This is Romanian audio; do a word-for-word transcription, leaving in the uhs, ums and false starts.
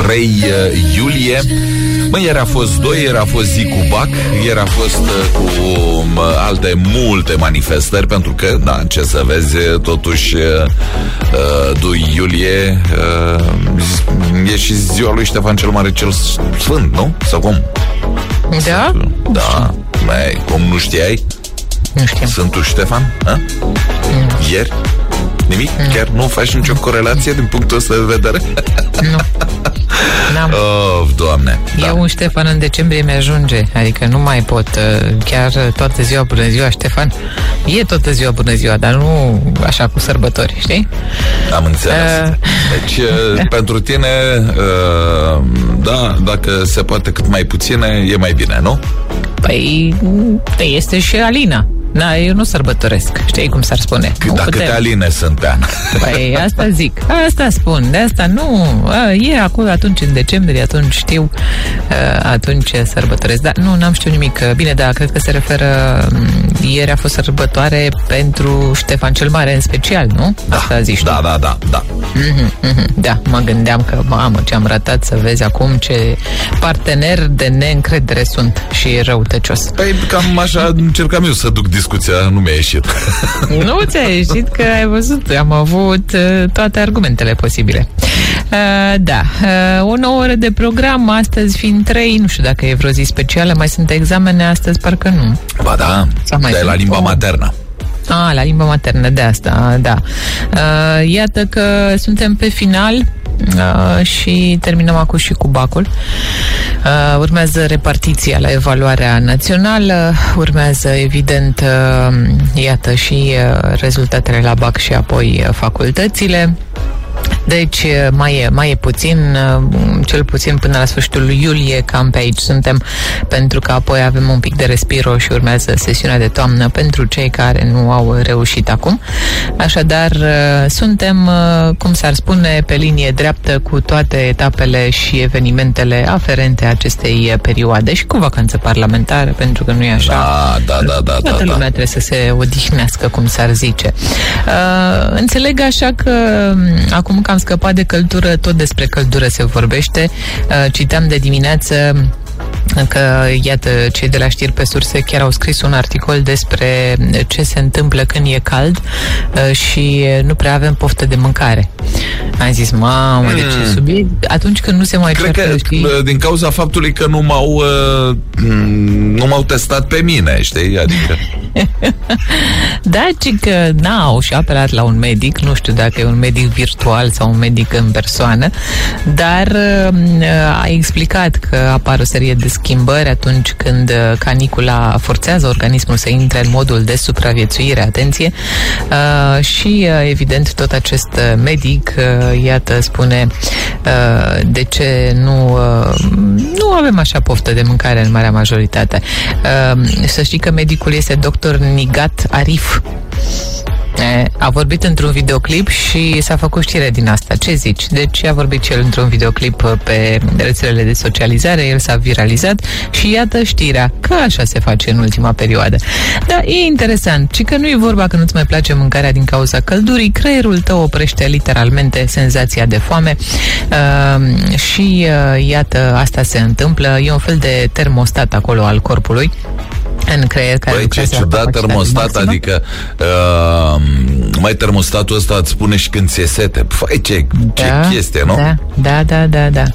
trei iulie. Măi, ieri a fost doi, ieri a fost zi cu Bac, ieri a fost cu uh, alte multe manifestări, pentru că, da, ce să vezi, totuși uh, doi iulie uh, e și ziua lui Ștefan cel Mare cel Sfânt, nu? Sau cum? Da? Da, mai, cum nu știai? Nu știam. Sfântul Ștefan? A? Mm. Ieri? Nimic? Mm. Chiar nu faci nicio corelație din punctul ăsta de vedere? Nu. N-am. Oh, Doamne. Eu da. un Ștefan în decembrie mi-ajunge. Adică nu mai pot. Chiar toată ziua bună ziua, Ștefan. E toată ziua bună ziua, dar nu așa cu sărbători, știi? Am înțeles. Uh... Deci, uh, pentru tine, uh, da, dacă se poate cât mai puține, e mai bine, nu? Păi, este și Alina. Da, eu nu sărbătoresc. Știi cum s-ar spune? C- Dacă te aline sunt pe an. Păi, asta zic. Asta spun. De asta nu. A, e acolo atunci în decembrie, atunci știu, a, atunci sărbătoresc. Dar nu, n-am știut nimic. Bine, da, cred că se referă, ieri a fost sărbătoare pentru Ștefan cel Mare în special, nu? Da, asta zici. da, da, da, da. Mm-hmm, mm-hmm. Da, mă gândeam că, mamă, ce am ratat, să vezi acum ce parteneri de neîncredere sunt și e răutăcios. Păi, cam așa încercam eu să duc discuția, nu mi-a ieșit. Nu ți-a ieșit, că ai văzut, am avut uh, toate argumentele posibile. Uh, da, uh, o nouă oră de program, astăzi fiind trei, nu știu dacă e vreo zi specială, mai sunt examene astăzi, parcă nu. Ba da, de la limba maternă. Ah, la limba maternă, de asta, da. Uh, iată că suntem pe final uh, și terminăm acum și cu Bacul. Uh, urmează repartiția la evaluarea națională, urmează, evident, uh, iată și uh, rezultatele la Bac și apoi uh, facultățile. Deci mai e, mai e puțin, cel puțin până la sfârșitul lui iulie, cam pe aici suntem, pentru că apoi avem un pic de respiro și urmează sesiunea de toamnă pentru cei care nu au reușit acum. Așadar, suntem, cum s-ar spune, pe linie dreaptă cu toate etapele și evenimentele aferente acestei perioade și cu vacanță parlamentară, pentru că nu e așa. Da, da, da, da. Toată da, lumea da. trebuie să se odihnească, cum s-ar zice. Uh, înțeleg așa că acum că am scăpat de căldură, tot despre căldură se vorbește. Uh, citeam de dimineață că, iată, cei de la Știri pe Surse chiar au scris un articol despre ce se întâmplă când e cald uh, și nu prea avem poftă de mâncare. Am zis, mamă, mm. de ce subiect? Atunci când nu se mai Cred ceartă, că știi? din cauza faptului că nu m-au uh, nu m-au testat pe mine, știi? Adică da, ci că n-au și apelat la un medic, nu știu dacă e un medic virtual sau un medic în persoană, dar uh, a explicat că apar o serie de schimbări atunci când canicula forțează organismul să intre în modul de supraviețuire, atenție, uh, și uh, evident tot acest medic, uh, iată, spune uh, de ce nu, uh, nu avem așa poftă de mâncare în marea majoritate. Uh, să știi că medicul este doctor Nigat Arif. A vorbit într-un videoclip și s-a făcut știre din asta. Ce zici? Deci a vorbit el într-un videoclip pe rețelele de socializare, el s-a viralizat și iată știrea, că așa se face în ultima perioadă. Dar e interesant, ci că nu e vorba că nu-ți mai place mâncarea din cauza căldurii, creierul tău oprește literalmente senzația de foame uh, și uh, iată, asta se întâmplă. E un fel de termostat acolo al corpului în creier, care Băi, ce ciudat termostat, adică uh, mai termostatul ăsta îți spune și când ți-e sete. Făi, ce, ce da, chestie, nu? Da, da, da, da, da.